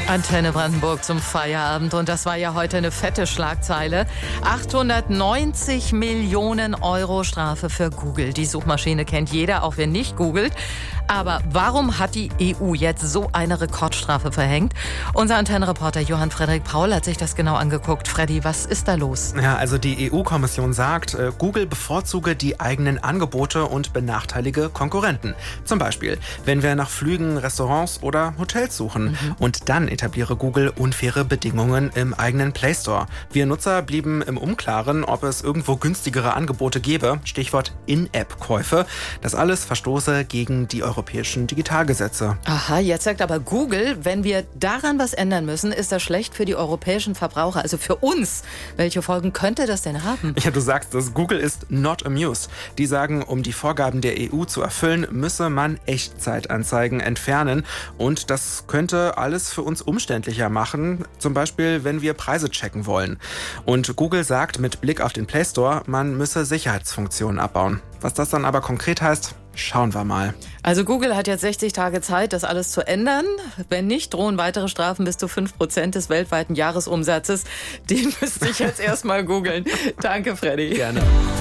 Antenne Brandenburg zum Feierabend. Und das war ja heute eine fette Schlagzeile. 890 Millionen Euro Strafe für Google. Die Suchmaschine kennt jeder, auch wer nicht googelt. Aber warum hat die EU jetzt so eine Rekordstrafe verhängt? Unser Antennenreporter Johann Frederik Paul hat sich das genau angeguckt. Freddy, was ist da los? Ja, also die EU-Kommission sagt, Google bevorzuge die eigenen Angebote und benachteilige Konkurrenten. Zum Beispiel, wenn wir nach Flügen, Restaurants oder Hotels suchen. Und dann etabliere Google unfaire Bedingungen im eigenen Play Store. Wir Nutzer blieben im Unklaren, ob es irgendwo günstigere Angebote gäbe. Stichwort In-App-Käufe. Das alles verstoße gegen die europäischen Digitalgesetze. Aha, jetzt sagt aber Google, wenn wir daran was ändern müssen, ist das schlecht für die europäischen Verbraucher, also für uns. Welche Folgen könnte das denn haben? Ja, du sagst es, Google ist not amused. Die sagen, um die Vorgaben der EU zu erfüllen, müsse man Echtzeitanzeigen entfernen. Und das könnte alles für uns umständlicher machen, zum Beispiel, wenn wir Preise checken wollen. Und Google sagt mit Blick auf den Play Store, man müsse Sicherheitsfunktionen abbauen. Was das dann aber konkret heißt, schauen wir mal. Also Google hat jetzt 60 Tage Zeit, das alles zu ändern. Wenn nicht, drohen weitere Strafen bis zu 5% des weltweiten Jahresumsatzes. Den müsste ich jetzt erstmal googeln. Danke, Freddy. Gerne.